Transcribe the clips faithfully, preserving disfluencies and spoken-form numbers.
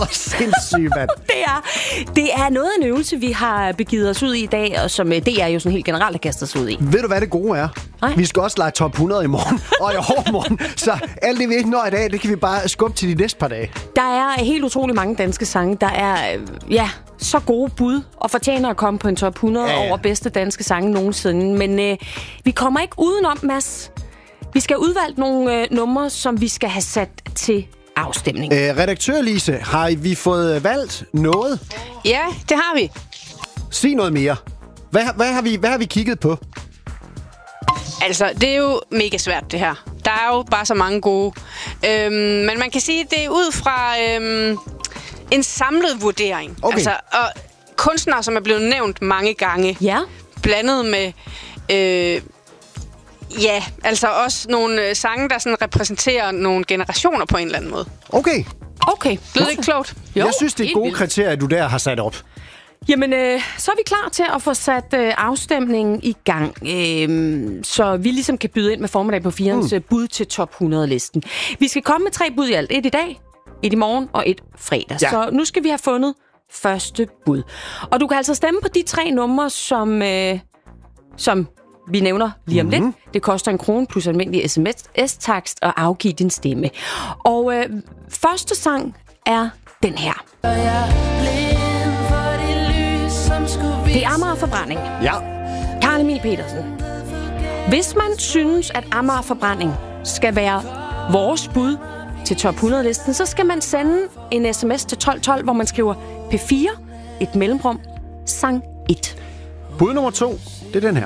Sindssygt, mand. Det er, det er noget af en øvelse, vi har begivet os ud i i dag, og som D R jo sådan helt generelt har kastet os ud i. Ved du, hvad det gode er? Nej. Vi skal også lege top hundrede i morgen, og i overmorgen. Så alt det, vi ikke når i dag, det kan vi bare skubbe til de næste par dage. Der er helt utrolig mange danske sange, der er, ja, så gode bud, og fortjener at komme på en top hundrede ja, ja. over bedste danske sange nogensinde. Men øh, vi kommer ikke udenom, Mads. Vi skal have udvalgt nogle øh, numre, som vi skal have sat til afstemning. Øh, redaktør Lise, har vi fået valgt noget? Ja, det har vi. Sig noget mere. Hvad, hvad, har vi, hvad har vi kigget på? Altså, det er jo mega svært, det her. Der er jo bare så mange gode. Øhm, men man kan sige, at det er ud fra øhm, en samlet vurdering. Okay. Altså, og kunstnere, som er blevet nævnt mange gange. Ja. Blandet med... Øh, ja, altså også nogle øh, sange, der sådan repræsenterer nogle generationer på en eller anden måde. Okay. Okay. Lyder det ikke klogt? Jo, Jeg synes, det er helt gode vildt. kriterier, du der har sat op. Jamen, øh, så er vi klar til at få sat øh, afstemningen i gang, øh, så vi ligesom kan byde ind med formiddag på firens mm. bud til top hundrede-listen. Vi skal komme med tre bud i alt. Et i dag, et i morgen og et fredag. Ja. Så nu skal vi have fundet første bud. Og du kan altså stemme på de tre numre, som, øh, som vi nævner lige om mm-hmm. lidt. Det koster en krone plus almindelig sms-takst at afgive din stemme. Og øh, første sang er den her. Det er Amager Forbrænding. Ja. Karl Emil Petersen. Hvis man synes, at Amager Forbrænding skal være vores bud til top hundrede-listen, så skal man sende en sms til tolv tolv, hvor man skriver P fire, et mellemrum, sang et. Bud nummer to, det er den her.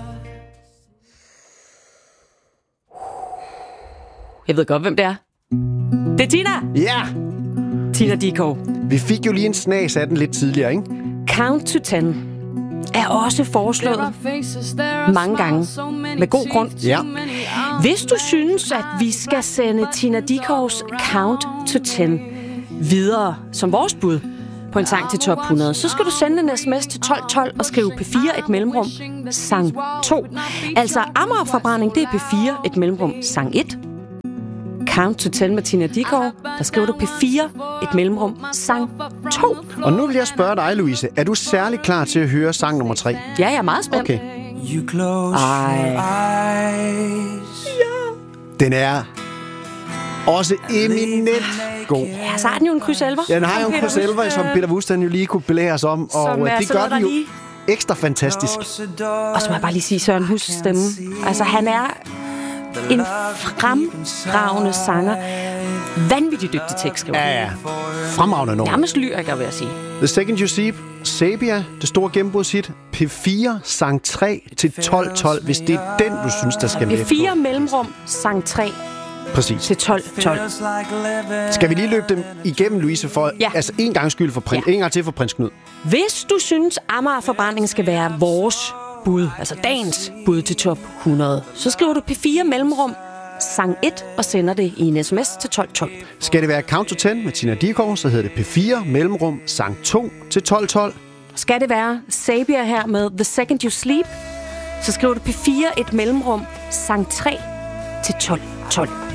Jeg ved godt, hvem det er. Det er Tina. Ja. Tina Dickow. Vi fik jo lige en snas af den lidt tidligere, ikke? Count to ten er også foreslået mange gange. Med god grund. Ja. Hvis du synes, at vi skal sende Tina Dickows Count to ten videre som vores bud på en sang til top hundrede, så skal du sende en sms til tolv tolv og skrive P fire, et mellemrum, sang to. Altså Amager Forbrænding, det er P fire, et mellemrum, sang et. Count to ten med Tina Dickow, der skriver du P fire, et mellemrum, sang to. Og nu vil jeg spørge dig, Louise. Er du særlig klar til at høre sang nummer tre? Ja, jeg er meget spændt. Okay. You close Ej. your eyes. Den er også eminent god. Ja, så har den jo en kryds elver. Ja, den har jo en Peter kryds elver, Wust, som øh, Peter Wust jo lige kunne belære os om. Og som er det sådan gør noget, den der jo lige- ekstra fantastisk. Og så må jeg bare lige sige Søren Hus stemme. Altså, han er en fremragende sanger. Vanvittigt dygtig tekstskriver. Ja, ja. Fremragende nummer. Nærmest lyriker, vil jeg sige. The Second You Sleep, Sabia, det store gennembrudshit, P fire, sang tre til tolv tolv, hvis det er den, du synes, der skal med. P fire mellemrum, sang tre Præcis. til tolv tolv. Skal vi lige løbe dem igennem, Louise, for Ja. altså en gang skyld for prins, Ja. en gang til for prins Knud. Hvis du synes, Amager Forbrænding skal være vores bud, altså dagens bud til top hundrede, så skriver du P fire mellemrum, sang et og sender det i en sms til tolv tolv. Skal det være Count to ten med Tina Dickow, så hedder det P fire, mellemrum, sang to til tolv tolv. Skal det være Sabia her med The Second You Sleep, så skriver du P fire, et mellemrum, sang tre til tolv tolv.